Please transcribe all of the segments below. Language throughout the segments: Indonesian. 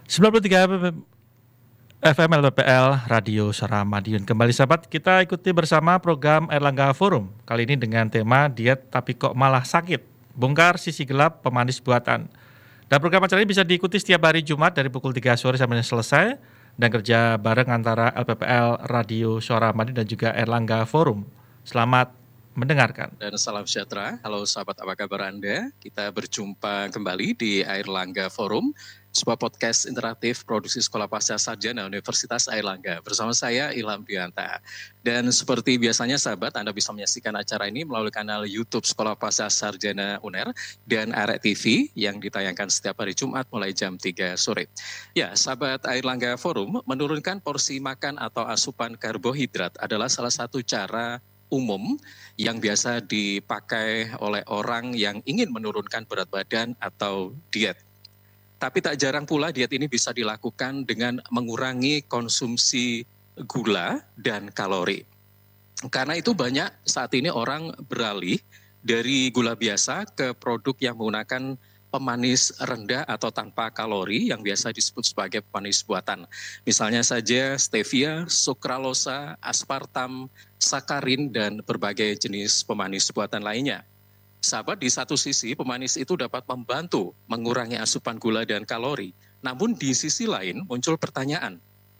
93 FM LPPL Radio Suara Madiun. Kembali sahabat, kita ikuti bersama program Airlangga Forum. Kali ini dengan tema diet tapi kok malah sakit. Bongkar sisi gelap pemanis buatan. Dan program acara ini bisa diikuti setiap hari Jumat dari pukul 3 sore sampai selesai. Dan kerja bareng antara LPPL Radio Suara Madiun dan juga Airlangga Forum. Selamat mendengarkan. Dan salam sejahtera. Halo sahabat, apa kabar Anda? Kita berjumpa kembali di Airlangga Forum, sebuah podcast interaktif produksi Sekolah Pasca Sarjana Universitas Airlangga. Bersama saya Ilham Dianta. Dan seperti biasanya sahabat, Anda bisa menyaksikan acara ini melalui kanal YouTube Sekolah Pasca Sarjana UNER dan Arek TV yang ditayangkan setiap hari Jumat mulai jam 3 sore. Ya, sahabat Airlangga Forum, menurunkan porsi makan atau asupan karbohidrat adalah salah satu cara umum yang biasa dipakai oleh orang yang ingin menurunkan berat badan atau diet. Tapi tak jarang pula diet ini bisa dilakukan dengan mengurangi konsumsi gula dan kalori. Karena itu banyak saat ini orang beralih dari gula biasa ke produk yang menggunakan pemanis rendah atau tanpa kalori yang biasa disebut sebagai pemanis buatan. Misalnya saja stevia, sukralosa, aspartam, sakarin, dan berbagai jenis pemanis buatan lainnya. Sahabat, di satu sisi pemanis itu dapat membantu mengurangi asupan gula dan kalori. Namun di sisi lain muncul pertanyaan,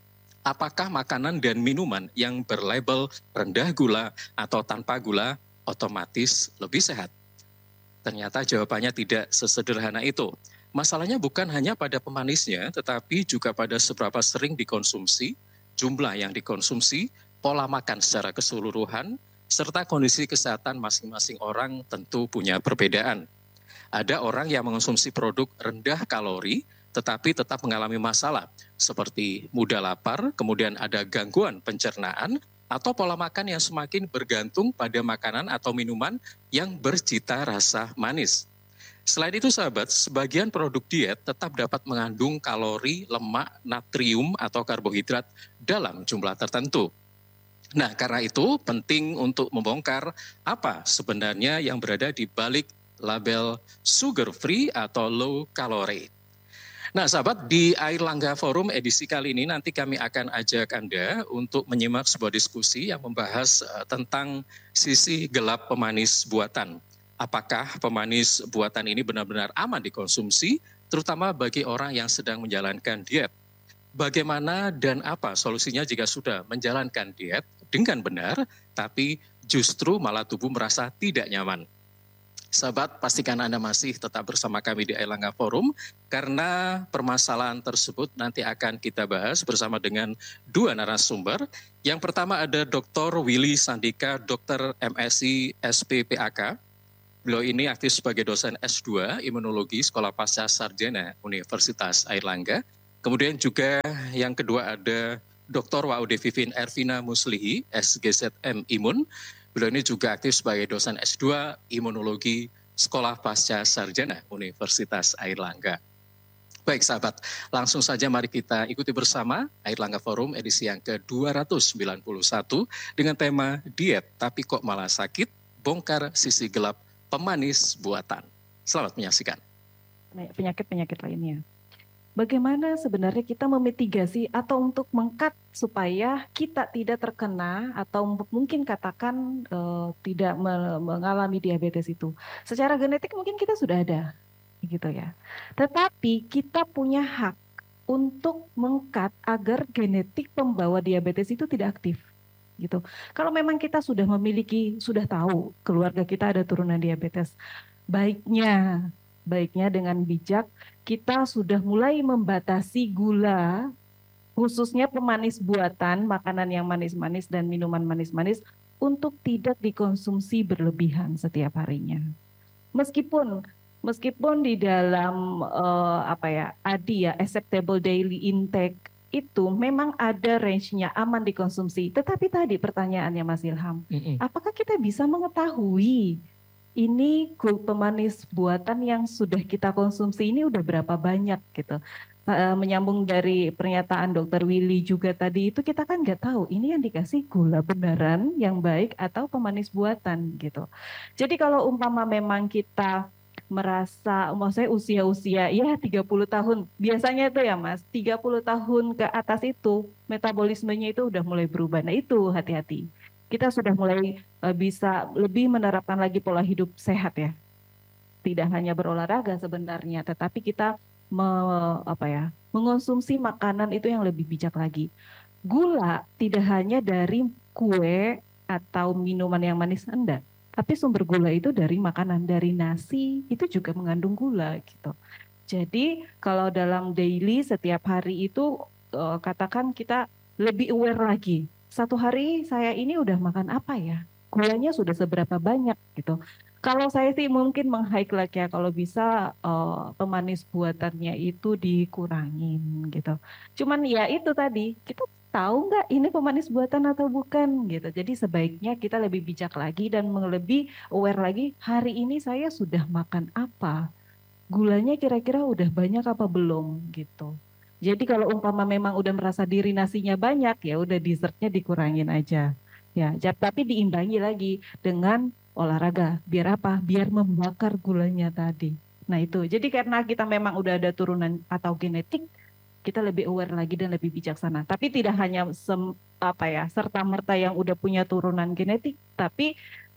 apakah makanan dan minuman yang berlabel rendah gula atau tanpa gula otomatis lebih sehat? Ternyata jawabannya tidak sesederhana itu. Masalahnya bukan hanya pada pemanisnya, tetapi juga pada seberapa sering dikonsumsi, jumlah yang dikonsumsi, pola makan secara keseluruhan, serta kondisi kesehatan masing-masing orang tentu punya perbedaan. Ada orang yang mengonsumsi produk rendah kalori, tetapi tetap mengalami masalah, seperti mudah lapar, kemudian ada gangguan pencernaan, atau pola makan yang semakin bergantung pada makanan atau minuman yang bercita rasa manis. Selain itu sahabat, sebagian produk diet tetap dapat mengandung kalori, lemak, natrium atau karbohidrat dalam jumlah tertentu. Nah, karena itu penting untuk membongkar apa sebenarnya yang berada di balik label sugar free atau low calorie. Nah sahabat, di Airlangga Forum edisi kali ini nanti kami akan ajak Anda untuk menyimak sebuah diskusi yang membahas tentang sisi gelap pemanis buatan. Apakah pemanis buatan ini benar-benar aman dikonsumsi, terutama bagi orang yang sedang menjalankan diet? Bagaimana dan apa solusinya jika sudah menjalankan diet dengan benar, tapi justru malah tubuh merasa tidak nyaman? Sahabat, pastikan Anda masih tetap bersama kami di Airlangga Forum, karena permasalahan tersebut nanti akan kita bahas bersama dengan dua narasumber. Yang pertama ada Dr. Willy Sandika, Dr. MSc SPPAK. Beliau ini aktif sebagai dosen S2 Imunologi Sekolah Pasca Sarjana Universitas Airlangga. Kemudian juga yang kedua ada Dr. Waude Vivin Ervina Muslihi, SGZM Imun. Beliau ini juga aktif sebagai dosen S2 Imunologi Sekolah Pasca Sarjana Universitas Airlangga. Baik sahabat, langsung saja mari kita ikuti bersama Airlangga Forum edisi yang ke-291 dengan tema diet tapi kok malah sakit, bongkar sisi gelap pemanis buatan. Selamat menyaksikan. Penyakit-penyakit lainnya. Bagaimana sebenarnya kita memitigasi atau untuk meng-cut supaya kita tidak terkena atau mungkin katakan tidak mengalami diabetes itu. Secara genetik mungkin kita sudah ada, gitu ya. Tetapi kita punya hak untuk meng-cut agar genetik pembawa diabetes itu tidak aktif, gitu. Kalau memang kita sudah memiliki, sudah tahu keluarga kita ada turunan diabetes, baiknya dengan bijak kita sudah mulai membatasi gula, khususnya pemanis buatan, makanan yang manis-manis dan minuman manis-manis untuk tidak dikonsumsi berlebihan setiap harinya. Meskipun di dalam ADI acceptable daily intake itu memang ada range-nya aman dikonsumsi. Tetapi tadi pertanyaannya Mas Ilham, apakah kita bisa mengetahui ini pemanis buatan yang sudah kita konsumsi ini udah berapa banyak gitu. Menyambung dari pernyataan Dr. Willy juga tadi itu kita kan nggak tahu ini yang dikasih gula beneran yang baik atau pemanis buatan gitu. Jadi kalau umpama memang kita merasa, maksudnya usia-usia ya 30 tahun. Biasanya itu ya Mas, 30 tahun ke atas itu metabolismenya itu udah mulai berubah. Nah itu hati-hati. Kita sudah mulai bisa lebih menerapkan lagi pola hidup sehat ya. Tidak hanya berolahraga sebenarnya, tetapi kita mengonsumsi makanan itu yang lebih bijak lagi. Gula tidak hanya dari kue atau minuman yang manis, enggak. Tapi sumber gula itu dari makanan, dari nasi, itu juga mengandung gula gitu. Jadi kalau dalam daily setiap hari itu katakan kita lebih aware lagi. Satu hari saya ini udah makan apa ya? Gulanya sudah seberapa banyak gitu. Kalau saya sih mungkin meng-highlight ya kalau bisa pemanis buatannya itu dikurangin gitu. Cuman ya itu tadi kita tahu nggak ini pemanis buatan atau bukan gitu. Jadi sebaiknya kita lebih bijak lagi dan lebih aware lagi hari ini saya sudah makan apa, gulanya kira-kira udah banyak apa belum gitu. Jadi kalau umpama memang udah merasa diri nasinya banyak ya udah dessertnya dikurangin aja. Ya, tapi diimbangi lagi dengan olahraga. Biar apa? Biar membakar gulanya tadi. Nah itu. Jadi karena kita memang udah ada turunan atau genetik, kita lebih aware lagi dan lebih bijaksana. Tapi tidak hanya serta-merta yang udah punya turunan genetik, tapi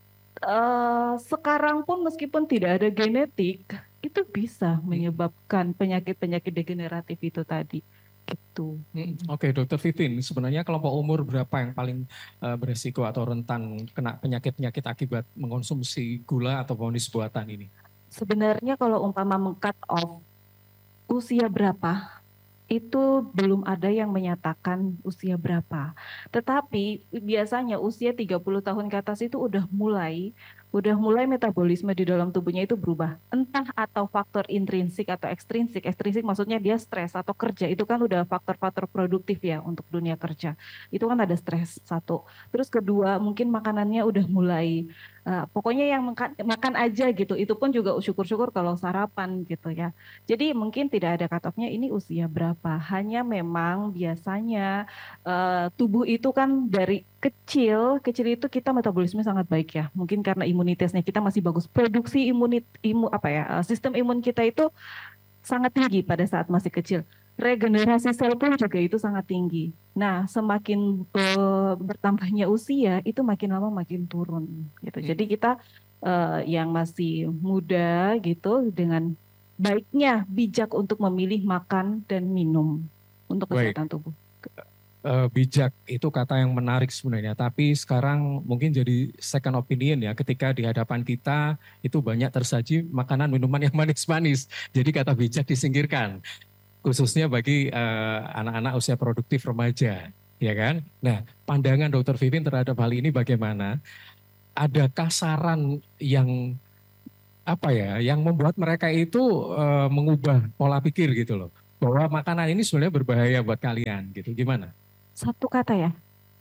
sekarang pun meskipun tidak ada genetik, itu bisa menyebabkan penyakit-penyakit degeneratif itu tadi. Gitu. Oke, Dokter Vivin, sebenarnya kelompok umur berapa yang paling beresiko atau rentan kena penyakit-penyakit akibat mengkonsumsi gula atau pemanis buatan ini? Sebenarnya kalau umpama meng-cut off usia berapa, itu belum ada yang menyatakan usia berapa. Tetapi biasanya usia 30 tahun ke atas itu udah mulai metabolisme di dalam tubuhnya itu berubah. Entah atau faktor intrinsik atau ekstrinsik. Ekstrinsik maksudnya dia stres atau kerja. Itu kan udah faktor-faktor produktif ya untuk dunia kerja. Itu kan ada stres satu. Terus kedua mungkin makanannya udah mulai pokoknya yang makan aja gitu. Itu pun juga syukur-syukur kalau sarapan gitu ya. Jadi mungkin tidak ada cut-off-nya ini usia berapa. Hanya memang biasanya tubuh itu kan dari kecil itu kita metabolisme sangat baik ya. Mungkin karena imunitasnya kita masih bagus. Produksi sistem imun kita itu sangat tinggi pada saat masih kecil. Regenerasi sel pun juga itu sangat tinggi. Nah, semakin bertambahnya usia itu makin lama makin turun gitu. Jadi kita yang masih muda gitu dengan baiknya bijak untuk memilih makan dan minum untuk kesehatan tubuh. Bijak itu kata yang menarik sebenarnya, tapi sekarang mungkin jadi second opinion ya, ketika di hadapan kita itu banyak tersaji makanan minuman yang manis-manis, jadi kata bijak disingkirkan, khususnya bagi anak-anak usia produktif remaja, ya kan? Nah, pandangan Dr. Vivin terhadap hal ini bagaimana? Adakah saran yang yang membuat mereka itu mengubah pola pikir gitu loh, bahwa makanan ini sebenarnya berbahaya buat kalian gitu, gimana? Satu kata ya,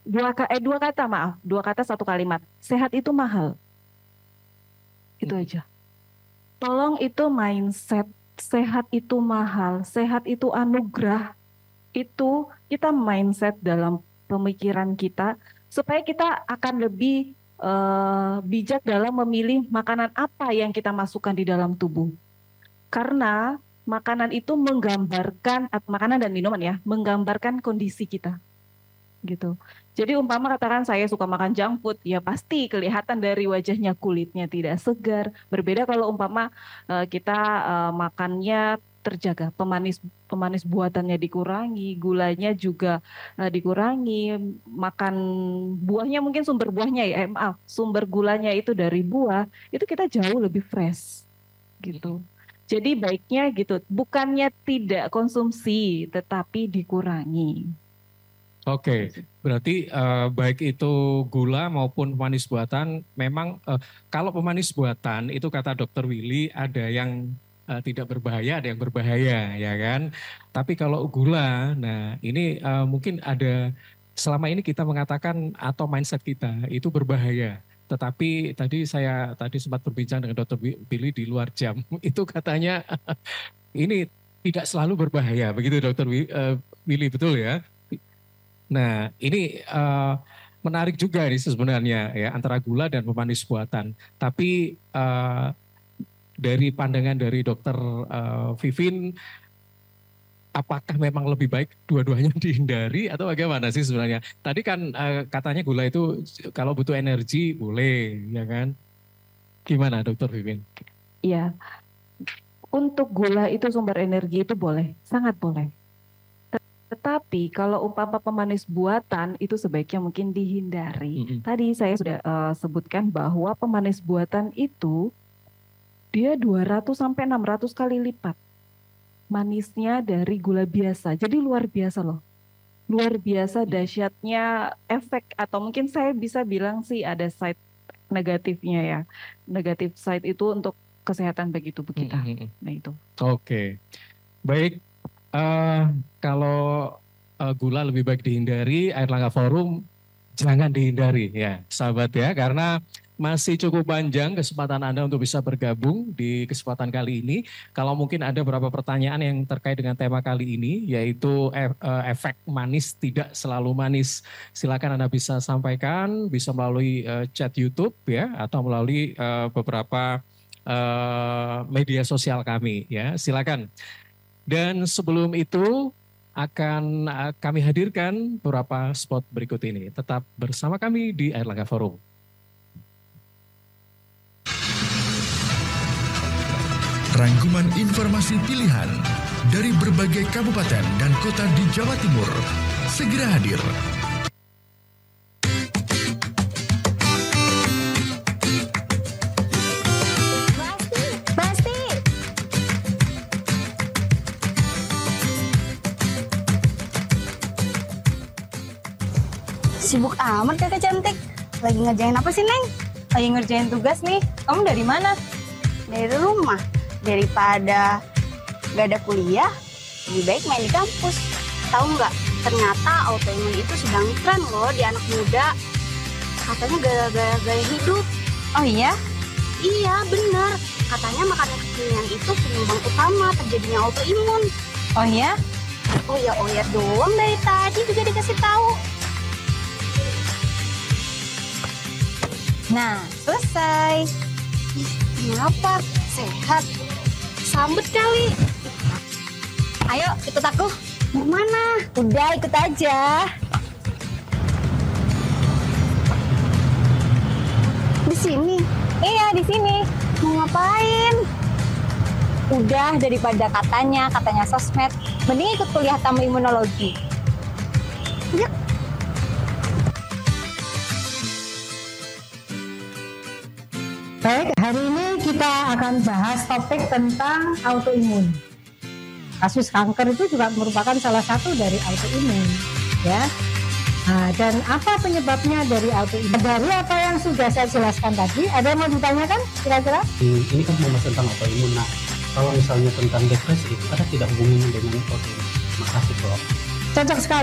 dua kata satu kalimat, sehat itu mahal. Itu aja. Tolong itu mindset, sehat itu mahal, sehat itu anugerah. Itu kita mindset dalam pemikiran kita, supaya kita akan lebih bijak dalam memilih makanan apa yang kita masukkan di dalam tubuh. Karena makanan itu makanan dan minuman ya, menggambarkan kondisi kita. Gitu. Jadi umpama katakan saya suka makan junk food, ya pasti kelihatan dari wajahnya kulitnya tidak segar. Berbeda kalau umpama kita makannya terjaga, pemanis buatannya dikurangi, gulanya juga dikurangi, makan buahnya mungkin sumber buahnya sumber gulanya itu dari buah, itu kita jauh lebih fresh gitu. Jadi baiknya gitu, bukannya tidak konsumsi, tetapi dikurangi. Oke, berarti baik itu gula maupun pemanis buatan, memang kalau pemanis buatan itu kata Dokter Willy ada yang tidak berbahaya, ada yang berbahaya, ya kan? Tapi kalau gula, nah ini mungkin ada, selama ini kita mengatakan atau mindset kita itu berbahaya. Tetapi saya sempat berbincang dengan Dokter Willy di luar jam, itu katanya ini tidak selalu berbahaya, begitu Dokter Willy, betul ya? Nah, ini menarik juga ini sebenarnya ya, antara gula dan pemanis buatan. Tapi dari pandangan dari Dokter Vivin, apakah memang lebih baik dua-duanya dihindari atau bagaimana sih sebenarnya? Tadi kan katanya gula itu kalau butuh energi boleh, ya kan? Gimana Dokter Vivin? Iya, untuk gula itu sumber energi itu boleh, sangat boleh. Tetapi kalau umpama pemanis buatan itu sebaiknya mungkin dihindari. Tadi saya sudah sebutkan bahwa pemanis buatan itu dia 200 sampai 600 kali lipat manisnya dari gula biasa. Jadi luar biasa loh. Luar biasa dahsyatnya efek, atau mungkin saya bisa bilang sih ada side negatifnya ya. Negatif side itu untuk kesehatan bagi tubuh kita. Nah itu. Oke. Baik. Kalau gula lebih baik dihindari, Airlangga Forum jangan dihindari ya sahabat ya, karena masih cukup panjang kesempatan Anda untuk bisa bergabung di kesempatan kali ini. Kalau mungkin ada beberapa pertanyaan yang terkait dengan tema kali ini, yaitu efek manis tidak selalu manis. Silakan Anda bisa sampaikan, bisa melalui chat YouTube ya, atau melalui beberapa media sosial kami ya. Silakan. Dan sebelum itu akan kami hadirkan beberapa spot berikut ini. Tetap bersama kami di Airlangga Forum. Rangkuman informasi pilihan dari berbagai kabupaten dan kota di Jawa Timur segera hadir. Sibuk amat kakak cantik. Lagi ngerjain apa sih, Neng? Lagi ngerjain tugas nih. Kamu dari mana? Dari rumah. Daripada gak ada kuliah, lebih baik main di kampus. Tahu nggak? Ternyata autoimun itu sedang tren loh di anak muda. Katanya gara-gara gaya hidup. Oh iya? Iya, bener. Katanya makanan kekinian itu penyumbang utama terjadinya autoimun. Oh iya? Oh ya doang dari tadi juga dikasih tahu. Nah, selesai. Kenapa? Sehat. Sambut kali. Ayo, ikut aku. Mau mana? Udah, ikut aja. Di sini? Iya, di sini. Mau ngapain? Udah, daripada katanya sosmed, mending ikut kuliah tamu imunologi. Yuk. Baik, hari ini kita akan bahas topik tentang autoimun. Kasus kanker itu juga merupakan salah satu dari autoimun, ya. Nah, dan apa penyebabnya dari autoimun? Dari apa yang sudah saya jelaskan tadi, ada yang mau ditanyakan kira-kira? Ini kan membahas tentang autoimun. Nah, kalau misalnya tentang depresi, ada tidak hubungannya dengan autoimun? Makasih, Prof. Cocok sekali.